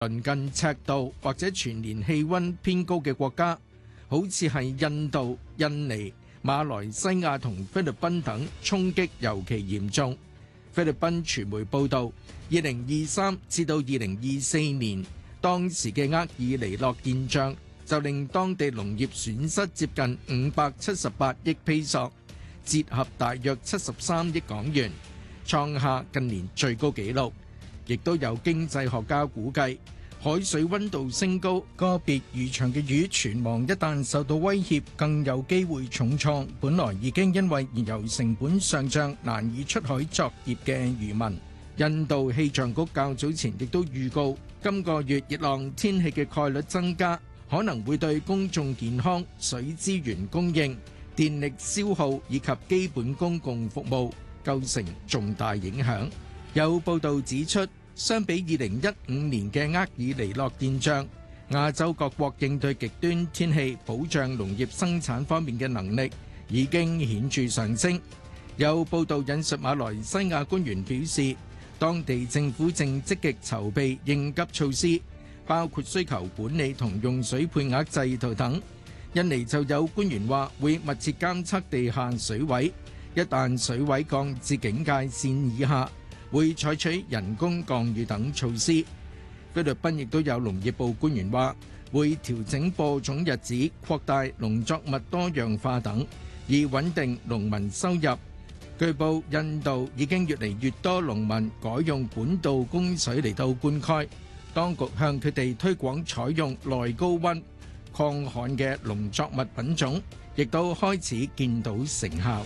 鄰近赤道或者全年氣溫偏高嘅國家，好似係印度、印尼、馬來西亞同菲律賓等，衝擊尤其嚴重。菲律賓傳媒報道，2023至到2024年，當時嘅厄爾尼諾現象就令當地農業損失接近578億披索，折合大約73億港元，創下近年最高紀錄。亦都有經濟學家估計，海水溫度升高，個別漁場嘅魚存亡，一旦受到威脅，更有機會重創本來已經因為燃油成本上漲難以出海作業嘅漁民。印度氣象局較早前亦都預告，今個月熱浪天氣嘅概率增加，可能會對公眾健康、水資源供應、電力消耗以及基本公共服務構成重大影響。有報道指出，相比2015年嘅厄爾尼諾現象，亞洲各國應對極端天氣、保障農業生產方面嘅能力已經顯著上升。有報道引述馬來西亞官員表示，當地政府正積極籌備應急措施，包括需求管理同用水配額制度等。印尼就有官員話會密切監測地下水位，一旦水位降至警戒線以下，會採取人工降雨等措施。菲律賓亦都有農業部官員話，會調整播種日子、擴大農作物多樣化等，以穩定農民收入。據報，印度已經越嚟越多農民改用管道供水嚟到灌溉，當局向佢哋推廣採用耐高溫、抗旱嘅農作物品種，亦都開始見到成效。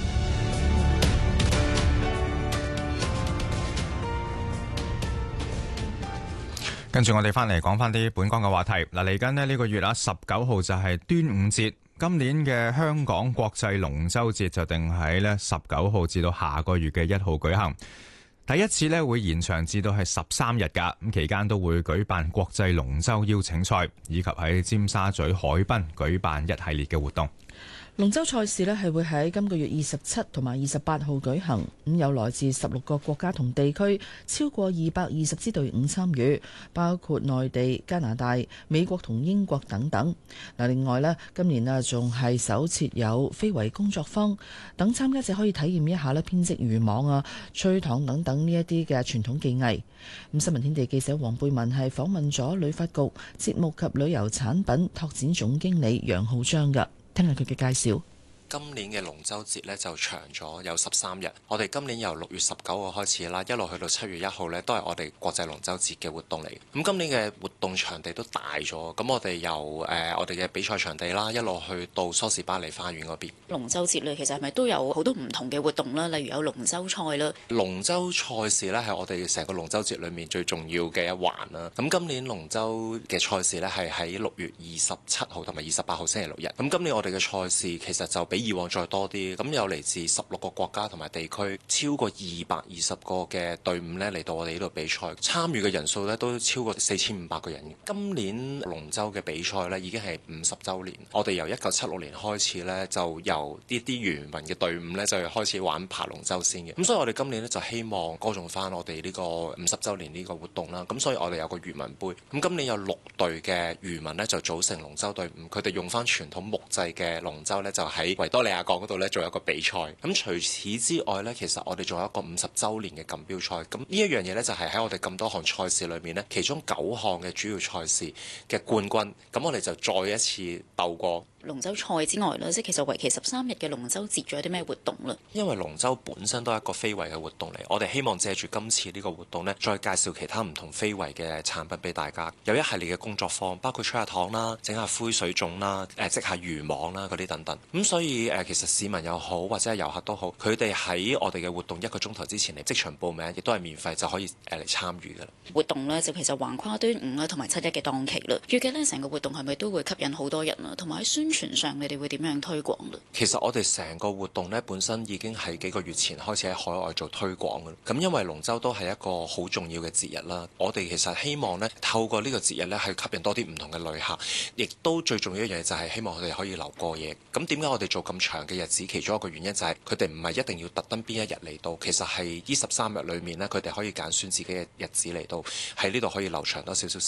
跟住我哋翻嚟講翻啲本港嘅話題。嗱，嚟緊呢個月啊，19號就係端午節。今年嘅香港國際龍舟節就定喺呢19號至到下個月嘅1號舉行。第一次呢會延長至到係13日㗎。咁期間都會舉辦國際龍舟邀請賽，以及喺尖沙咀海濱舉辦一系列嘅活動。 龍舟賽事呢係會喺今個月27同埋28號舉行，咁有來自16個國家同地區超過220支隊伍參與，包括內地、加拿大、美國同英國等等。嗱，另外呢，今年啊仲係首設有非遺工作坊，等參加者可以體驗一下呢編織漁網啊、吹糖等等呢一啲嘅傳統技藝。咁新聞天地記者黃貝文係訪問咗旅發局節目及旅遊產品拓展總經理楊浩章㗎。聽下佢嘅介紹。 今年嘅龍舟節呢就長咗有13日，我哋今年由6月19號開始啦，一路去到7月1號呢，都係我哋國際龍舟節嘅活動嚟。咁今年嘅活動場地都大咗，咁我哋由我哋嘅比賽場地啦，一路去到梳士巴利花園嗰邊。 龍舟節呢，其實係咪都有好多唔同嘅活動啦？例如有龍舟賽啦。 龍舟賽事呢係我哋成個龍舟節裏面最重要嘅一環啦。咁今年龍舟嘅賽事呢係喺6月27號同埋28號星期六日。咁今年我哋嘅賽事其實就比以往再多啲，咁有嚟自16個國家同埋地區，超過220個嘅隊伍呢嚟到我哋呢度比賽，參與嘅人數呢都超過4500個人。今年龍舟嘅比賽呢已經係50週年，我哋由1976年開始呢，就由啲漁民嘅隊伍呢就開始玩爬龍舟先嘅。咁所以我哋今年呢就希望歌頌翻我哋呢個50週年呢個活動啦。咁所以我哋有個漁民杯，咁今年有6隊嘅漁民呢就組成龍舟隊伍，佢哋用翻傳統木製嘅龍舟呢，就喺維多利亞港嗰度咧做一個比賽。咁除此之外呢，其實我哋仲有一個50週年嘅錦標賽。咁呢一樣嘢呢，就係喺我哋咁多項賽事裏面呢，其中9項嘅主要賽事嘅冠軍。咁我哋就再一次鬥過。 龍舟賽之外呢，即係其實為期13日嘅龍舟節仲有啲咩活動呢？ 因為龍舟本身都係一個非遺嘅活動嚟，我哋希望借住今次呢個活動呢，再介紹其他唔同非遺嘅產品俾大家。有一系列嘅工作坊，包括吹下糖啦、整下灰水粽啦、織下漁網啦嗰啲等等。咁所以其實市民又好或者係遊客都好，佢哋喺我哋嘅活動1個鐘頭之前嚟即場報名，亦都係免費就可以嚟參與㗎啦。 活動呢，就其實橫跨端午啦同埋7一嘅檔期啦。預計呢成個活動係咪都會吸引好多人啊？同埋喺宣傳上你哋會點樣推廣咧？ 其實我哋成個活動呢，本身已經喺幾個月前開始喺海外做推廣嘅。咁因為龍舟都係一個好重要嘅節日啦，我哋其實希望呢，透過呢個節日呢，去吸引多啲唔同嘅旅客，亦都最重要一樣嘢就係希望佢哋可以留過夜。咁點解我哋做咁長嘅日子？其中一個原因就係佢哋唔係一定要特登邊一日嚟到，其實係呢13日裏面呢，佢哋可以揀選自己嘅日子嚟到喺呢度可以留長多少少